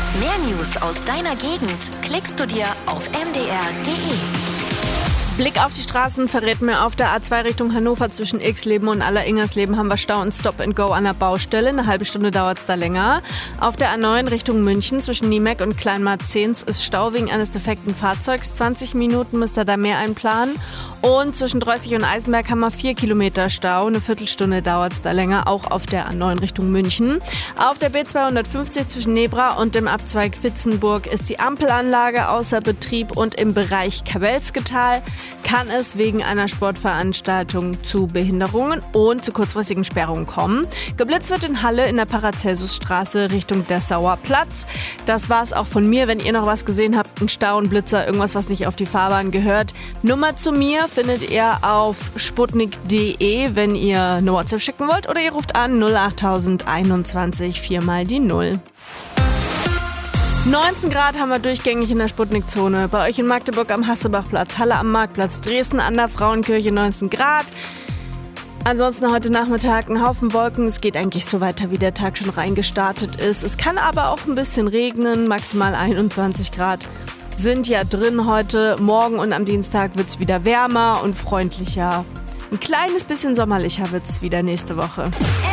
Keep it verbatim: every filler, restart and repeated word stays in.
Mehr News aus deiner Gegend klickst du dir auf m d r punkt d e. Blick auf die Straßen verrät mir, auf der A zwei Richtung Hannover zwischen Ilksleben und Aller-Ingersleben haben wir Stau und Stop and Go an der Baustelle. Eine halbe Stunde dauert es da länger. Auf der A neun Richtung München zwischen Niemeck und Kleinmarzens ist Stau wegen eines defekten Fahrzeugs. zwanzig Minuten müsst ihr da mehr einplanen. Und zwischen Dreußig und Eisenberg haben wir vier Kilometer Stau. Eine Viertelstunde dauert es da länger, auch auf der A neun Richtung München. Auf der B zweihundertfünfzig zwischen Nebra und dem Abzweig Witzenburg ist die Ampelanlage außer Betrieb und im Bereich Kabelsketal kann es wegen einer Sportveranstaltung zu Behinderungen und zu kurzfristigen Sperrungen kommen. Geblitzt wird in Halle in der Paracelsusstraße Richtung Dessauer Platz. Das war's auch von mir. Wenn ihr noch was gesehen habt, ein Stau, ein Blitzer, irgendwas, was nicht auf die Fahrbahn gehört, Nummer zu mir findet ihr auf sputnik punkt d e, wenn ihr eine WhatsApp schicken wollt, oder ihr ruft an null acht tausend einundzwanzig, viermal die null. neunzehn Grad haben wir durchgängig in der Sputnik-Zone. Bei euch in Magdeburg am Hassebachplatz, Halle am Marktplatz, Dresden an der Frauenkirche neunzehn Grad. Ansonsten heute Nachmittag ein Haufen Wolken. Es geht eigentlich so weiter, wie der Tag schon reingestartet ist. Es kann aber auch ein bisschen regnen, maximal einundzwanzig Grad sind ja drin heute. Morgen und am Dienstag wird es wieder wärmer und freundlicher. Ein kleines bisschen sommerlicher wird es wieder nächste Woche.